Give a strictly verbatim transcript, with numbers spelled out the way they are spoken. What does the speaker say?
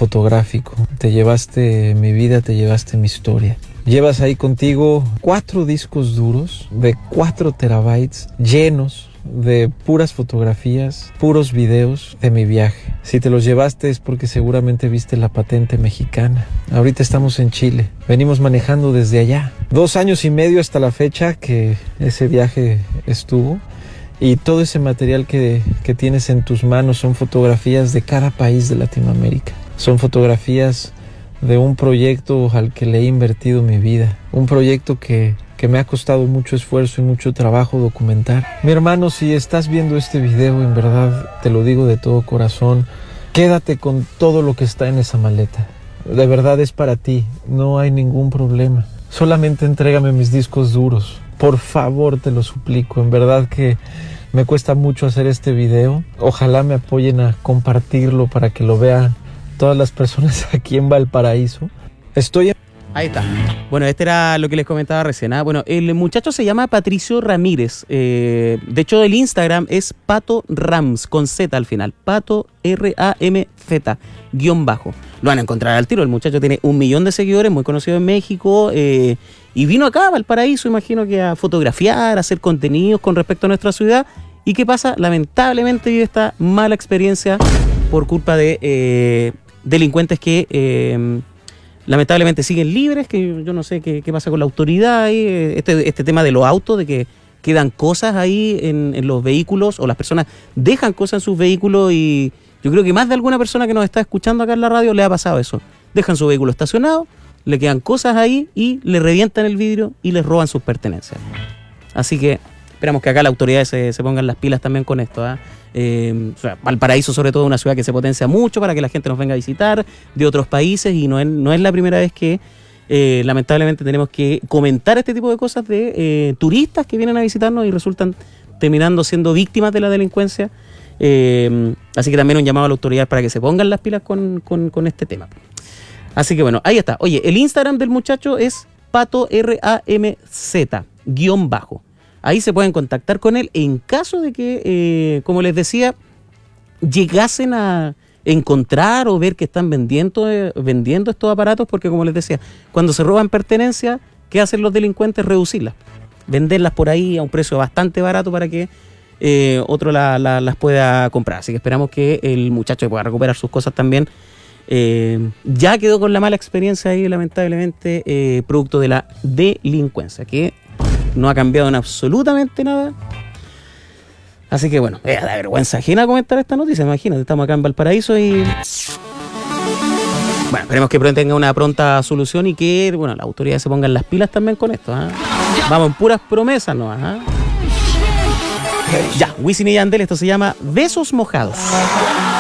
fotográfico. Te llevaste mi vida, te llevaste mi historia. Llevas ahí contigo cuatro discos duros de cuatro terabytes llenos de puras fotografías, puros videos de mi viaje. Si te los llevaste es porque seguramente viste la patente mexicana. Ahorita estamos en Chile. Venimos manejando desde allá. Dos años y medio hasta la fecha que ese viaje estuvo. Y todo ese material que, que tienes en tus manos son fotografías de cada país de Latinoamérica. Son fotografías de un proyecto al que le he invertido mi vida. Un proyecto que, que me ha costado mucho esfuerzo y mucho trabajo documentar. Mi hermano, si estás viendo este video, en verdad te lo digo de todo corazón, quédate con todo lo que está en esa maleta. De verdad es para ti, no hay ningún problema. Solamente entrégame mis discos duros. Por favor, te lo suplico. En verdad que me cuesta mucho hacer este video. Ojalá me apoyen a compartirlo para que lo vean todas las personas aquí en Valparaíso. Estoy en... Ahí está. Bueno, este era lo que les comentaba recién. ¿eh? Bueno, el muchacho se llama Patricio Ramírez. Eh, de hecho, el Instagram es Pato Rams, con Z al final. Pato R A M Z, guión bajo. Lo van a encontrar al tiro. El muchacho tiene un millón de seguidores, muy conocido en México. Eh, y vino acá a Valparaíso, imagino que a fotografiar, a hacer contenidos con respecto a nuestra ciudad. ¿Y qué pasa? Lamentablemente vive esta mala experiencia por culpa de eh, delincuentes que... Eh, lamentablemente siguen libres, que yo no sé qué, qué pasa con la autoridad ahí, este, este tema de los autos, de que quedan cosas ahí en, en los vehículos, o las personas dejan cosas en sus vehículos, y yo creo que más de alguna persona que nos está escuchando acá en la radio le ha pasado eso. Dejan su vehículo estacionado, le quedan cosas ahí y le revientan el vidrio y les roban sus pertenencias. Así que esperamos que acá las autoridades se, se pongan las pilas también con esto, ¿eh? Eh, o sea, Valparaíso, sobre todo, una ciudad que se potencia mucho para que la gente nos venga a visitar de otros países, y no es, no es la primera vez que eh, lamentablemente tenemos que comentar este tipo de cosas de eh, turistas que vienen a visitarnos y resultan terminando siendo víctimas de la delincuencia. Eh, así que también un llamado a la autoridad para que se pongan las pilas con, con, con este tema. Así que bueno, ahí está. Oye, el Instagram del muchacho es Pato R A M Z, guión bajo. Ahí se pueden contactar con él en caso de que, eh, como les decía, llegasen a encontrar o ver que están vendiendo, eh, vendiendo estos aparatos, porque como les decía, cuando se roban pertenencias, ¿qué hacen los delincuentes? Reducirlas, venderlas por ahí a un precio bastante barato para que eh, otro la, la, las pueda comprar. Así que esperamos que el muchacho pueda recuperar sus cosas también. Eh, ya quedó con la mala experiencia ahí, lamentablemente, eh, producto de la delincuencia, que no ha cambiado en absolutamente nada. Así que bueno, eh, da vergüenza ajena comentar esta noticia. Imagínate, estamos acá en Valparaíso y... Bueno, esperemos que tenga una pronta solución y que, bueno, las autoridades se pongan las pilas también con esto, ¿eh? Vamos en puras promesas, ¿no? ¿eh? Ya, Wisin y Yandel, esto se llama Besos Mojados.